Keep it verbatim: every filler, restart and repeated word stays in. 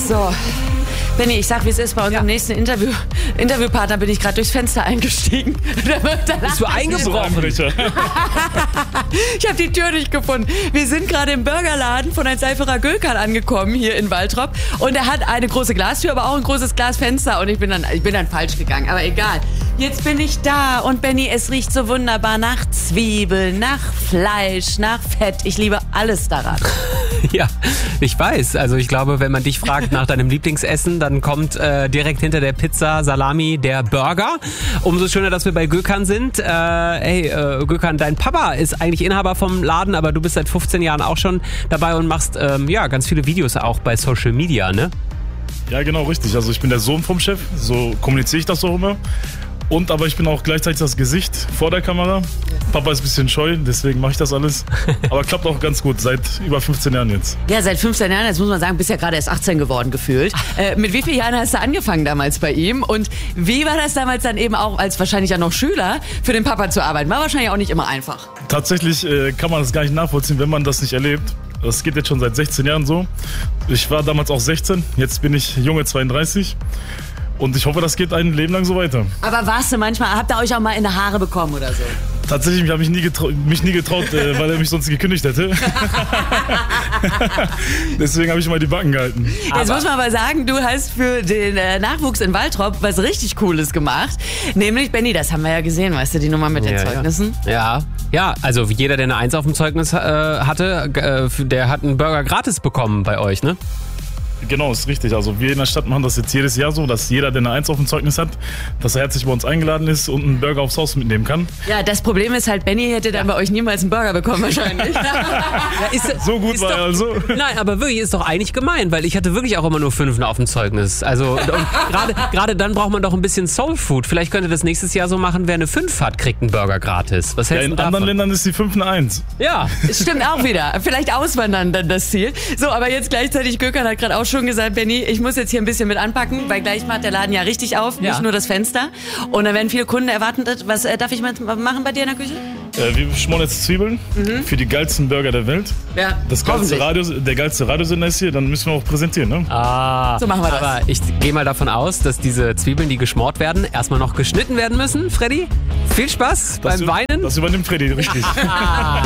So, Benni, ich sag, wie es ist. Bei unserem ja. nächsten Interview, Interviewpartner bin ich gerade durchs Fenster eingestiegen. Bist du eingebrochen? Ich habe die Tür nicht gefunden. Wir sind gerade im Burgerladen von ein Seiferer Gülkan angekommen, hier in Waltrop. Und er hat eine große Glastür, aber auch ein großes Glasfenster. Und ich bin dann, ich bin dann falsch gegangen, aber egal. Jetzt bin ich da und Benni, es riecht so wunderbar nach Zwiebeln, nach Fleisch, nach Fett. Ich liebe alles daran. Ja, ich weiß. Also ich glaube, wenn man dich fragt nach deinem Lieblingsessen, dann kommt äh, direkt hinter der Pizza, Salami, der Burger. Umso schöner, dass wir bei Gülkan sind. Äh, hey, äh, Gülkan, dein Papa ist eigentlich Inhaber vom Laden, aber du bist seit fünfzehn Jahren auch schon dabei und machst ähm, ja ganz viele Videos auch bei Social Media, ne? Ja, genau, richtig. Also ich bin der Sohn vom Chef, so kommuniziere ich das auch immer. Und aber ich bin auch gleichzeitig das Gesicht vor der Kamera. Papa ist ein bisschen scheu, deswegen mache ich das alles. Aber klappt auch ganz gut, seit über fünfzehn Jahren jetzt. Ja, seit fünfzehn Jahren, jetzt muss man sagen, bist ja gerade erst achtzehn geworden gefühlt. Äh, mit wie vielen Jahren hast du angefangen damals bei ihm? Und wie war das damals dann eben auch als wahrscheinlich ja noch Schüler für den Papa zu arbeiten? War wahrscheinlich auch nicht immer einfach. Tatsächlich äh, kann man das gar nicht nachvollziehen, wenn man das nicht erlebt. Das geht jetzt schon seit sechzehn Jahren so. Ich war damals auch sechzehn, jetzt bin ich junge zweiunddreißig. Und ich hoffe, das geht ein Leben lang so weiter. Aber warst du manchmal, habt ihr euch auch mal in die Haare bekommen oder so? Tatsächlich habe ich nie getrau- mich nie getraut, äh, weil er mich sonst gekündigt hätte. Deswegen habe ich mal die Backen gehalten. Jetzt aber muss man aber sagen, du hast für den äh, Nachwuchs in Waltrop was richtig Cooles gemacht. Nämlich, Benni, das haben wir ja gesehen, weißt du, die Nummer mit den ja, Zeugnissen? Ja. ja, ja, also jeder, der eine Eins auf dem Zeugnis äh, hatte, äh, der hat einen Burger gratis bekommen bei euch, ne? Genau, ist richtig. Also wir in der Stadt machen das jetzt jedes Jahr so, dass jeder, der eine Eins auf dem Zeugnis hat, dass er herzlich bei uns eingeladen ist und einen Burger aufs Haus mitnehmen kann. Ja, das Problem ist halt, Benni hätte dann bei euch niemals einen Burger bekommen wahrscheinlich. Ja, ist, so gut ist war doch, er also. Nein, aber wirklich, ist doch eigentlich gemein, weil ich hatte wirklich auch immer nur Fünfen auf dem Zeugnis. Also gerade gerade dann braucht man doch ein bisschen Soul Food. Vielleicht könnte das nächstes Jahr so machen, wer eine Fünf hat, kriegt einen Burger gratis. Was hältst ja, in du davon? anderen Ländern ist die Fünf eine Eins. Ja. Stimmt auch wieder. Vielleicht auswandern dann das Ziel. So, aber jetzt gleichzeitig, Gülkan hat gerade auch schon gesagt, Benni, ich muss jetzt hier ein bisschen mit anpacken, weil gleich macht der Laden ja richtig auf, nicht ja. nur das Fenster. Und dann werden viele Kunden erwartet. Was äh, darf ich mal machen bei dir in der Küche? Äh, wir schmoren jetzt Zwiebeln mhm. für die geilsten Burger der Welt. Ja, das geilste Radio, der geilste Radiosender ist hier, dann müssen wir auch präsentieren, ne? Ah, so machen wir das. Aber ich gehe mal davon aus, dass diese Zwiebeln, die geschmort werden, erstmal noch geschnitten werden müssen. Freddy, viel Spaß beim das, Weinen. Das übernimmt Freddy, richtig.